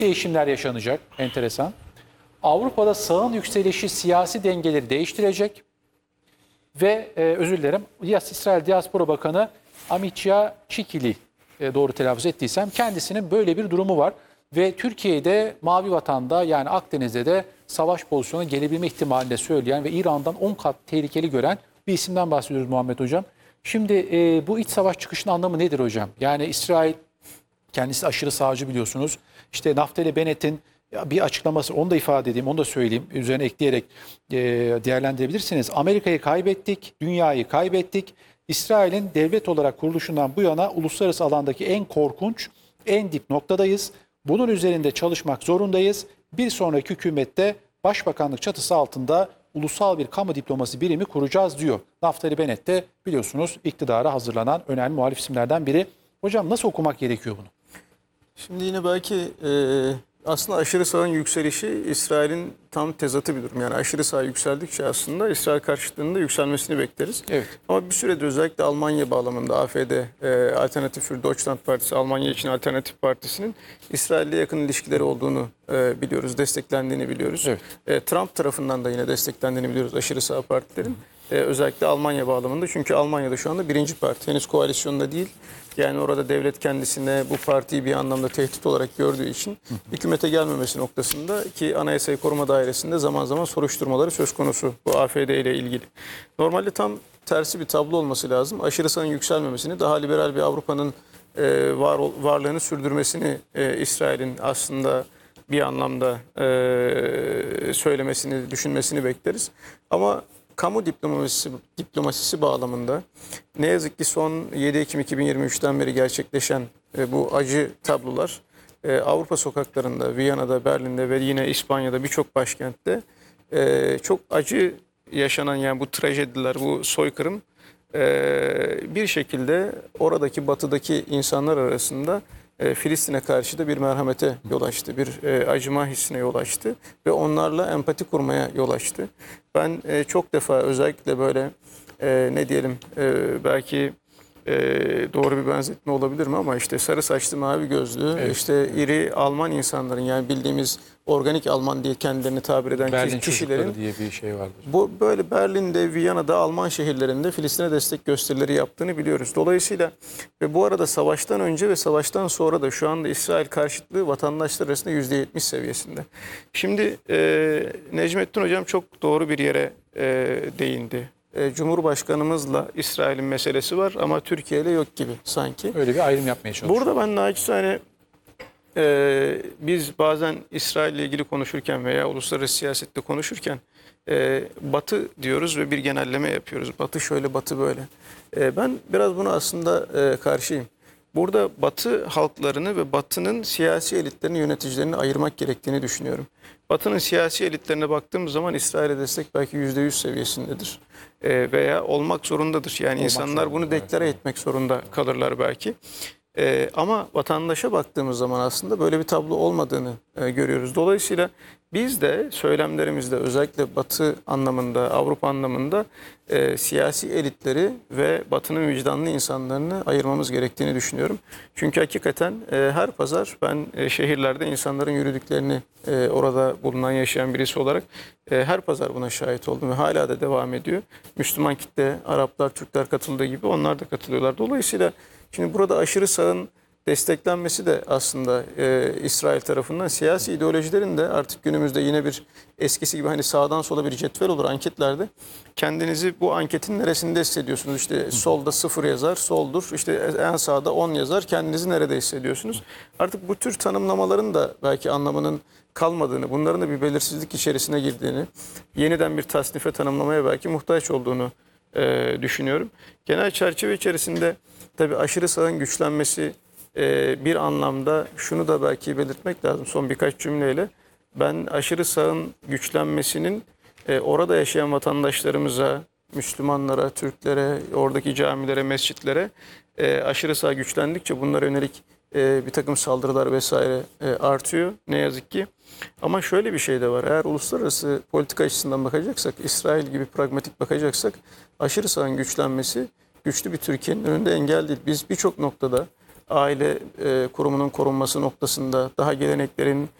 değişimler yaşanacak. Enteresan. Avrupa'da sağın yükselişi siyasi dengeleri değiştirecek. Ve özür dilerim, İsrail Diaspora Bakanı Amitya Çikili, doğru telaffuz ettiysem, kendisinin böyle bir durumu var. Ve Türkiye'de Mavi Vatan'da, yani Akdeniz'de de savaş pozisyonuna gelebilme ihtimalini de söyleyen ve İran'dan 10 kat tehlikeli gören bir isimden bahsediyoruz Muhammed Hocam. Şimdi bu iç savaş çıkışının anlamı nedir hocam? Yani İsrail kendisi aşırı sağcı, biliyorsunuz. İşte Naftali Bennett'in bir açıklaması, onu da ifade edeyim, onu da söyleyeyim. Üzerine ekleyerek değerlendirebilirsiniz. Amerika'yı kaybettik, dünyayı kaybettik. İsrail'in devlet olarak kuruluşundan bu yana uluslararası alandaki en korkunç, en dip noktadayız. Bunun üzerinde çalışmak zorundayız. Bir sonraki hükümette başbakanlık çatısı altında ulusal bir kamu diplomasi birimi kuracağız diyor. Naftali Bennett de biliyorsunuz iktidara hazırlanan önemli muhalif isimlerden biri. Hocam nasıl okumak gerekiyor bunu? Şimdi yine belki aslında aşırı sağın yükselişi İsrail'in tam tezatı bir durum. Yani aşırı sağ yükseldikçe aslında İsrail karşıtlığında yükselmesini bekleriz. Evet. Ama bir süredir özellikle Almanya bağlamında AfD, Alternatif für Deutschland Partisi, Almanya için Alternatif Partisi'nin İsrail'le yakın ilişkileri olduğunu biliyoruz, desteklendiğini biliyoruz. Evet. Trump tarafından da yine desteklendiğini biliyoruz aşırı sağ partilerin. Özellikle Almanya bağlamında. Çünkü Almanya'da şu anda birinci parti. Henüz koalisyonda değil. Yani orada devlet kendisine bu partiyi bir anlamda tehdit olarak gördüğü için hükümete gelmemesi noktasında, ki Anayasayı Koruma Dairesi'nde zaman zaman soruşturmaları söz konusu bu AfD ile ilgili. Normalde tam tersi bir tablo olması lazım. Aşırı sağın yükselmemesini, daha liberal bir Avrupa'nın varlığını sürdürmesini İsrail'in aslında bir anlamda söylemesini, düşünmesini bekleriz. Ama kamu diplomasisi bağlamında ne yazık ki son 7 Ekim 2023'ten beri gerçekleşen bu acı tablolar Avrupa sokaklarında, Viyana'da, Berlin'de ve yine İspanya'da birçok başkentte çok acı yaşanan, yani bu trajediler, bu soykırım bir şekilde oradaki batıdaki insanlar arasında Filistin'e karşı da bir merhamete yol açtı, bir acıma hissine yol açtı ve onlarla empati kurmaya yol açtı. Ben çok defa özellikle böyle ne diyelim, belki doğru bir benzetme olabilir mi, ama işte sarı saçlı, mavi gözlü, evet, işte iri Alman insanların, yani bildiğimiz organik Alman diye kendilerini tabir eden Berlin kişilerin diye bir şey vardır. bu böyle Berlin'de, Viyana'da, Alman şehirlerinde Filistin'e destek gösterileri yaptığını biliyoruz. Dolayısıyla ve bu arada savaştan önce ve savaştan sonra da şu anda İsrail karşıtlığı vatandaşlar arasında %70 seviyesinde. Şimdi Necmettin Hocam çok doğru bir yere değindi. Cumhurbaşkanımızla İsrail'in meselesi var ama Türkiye ile yok gibi sanki. Öyle bir ayrım yapmaya çalışıyor. Burada ben naçizane biz bazen İsrail ile ilgili konuşurken veya uluslararası siyasette konuşurken Batı diyoruz ve bir genelleme yapıyoruz. Batı şöyle, Batı böyle. Ben biraz buna aslında karşıyım. Burada Batı halklarını ve Batı'nın siyasi elitlerini, yöneticilerini ayırmak gerektiğini düşünüyorum. Batı'nın siyasi elitlerine baktığımız zaman İsrail'e destek belki %100 seviyesindedir. Veya olmak zorundadır. Yani Olmak insanlar zorunda, bunu deklare etmek zorunda kalırlar belki. Ama vatandaşa baktığımız zaman aslında böyle bir tablo olmadığını görüyoruz. Dolayısıyla biz de söylemlerimizde özellikle Batı anlamında, Avrupa anlamında siyasi elitleri ve Batı'nın vicdanlı insanlarını ayırmamız gerektiğini düşünüyorum. Çünkü hakikaten her pazar ben şehirlerde insanların yürüdüklerini, orada bulunan, yaşayan birisi olarak her pazar buna şahit oldum ve hala da devam ediyor. Müslüman kitle, Araplar, Türkler katıldığı gibi onlar da katılıyorlar. Dolayısıyla şimdi burada aşırı sağın desteklenmesi de aslında İsrail tarafından siyasi ideolojilerin de artık günümüzde yine bir eskisi gibi hani sağdan sola bir cetvel olur anketlerde. Kendinizi bu anketin neresinde hissediyorsunuz? İşte solda 0 yazar, soldur. İşte en sağda 10 yazar. Kendinizi nerede hissediyorsunuz? Artık bu tür tanımlamaların da belki anlamının kalmadığını, bunların da bir belirsizlik içerisine girdiğini, yeniden bir tasnife tanımlamaya belki muhtaç olduğunu düşünüyorum. Genel çerçeve içerisinde tabii aşırı sağın güçlenmesi bir anlamda şunu da belki belirtmek lazım son birkaç cümleyle. Ben aşırı sağın güçlenmesinin orada yaşayan vatandaşlarımıza, Müslümanlara, Türklere, oradaki camilere, mescitlere aşırı sağ güçlendikçe bunlara yönelik bir takım saldırılar vesaire artıyor ne yazık ki. Ama şöyle bir şey de var. Eğer uluslararası politika açısından bakacaksak, İsrail gibi pragmatik bakacaksak aşırı sağın güçlenmesi güçlü bir Türkiye'nin önünde engel değil. Biz birçok noktada aile kurumunun korunması noktasında, daha geleneklerin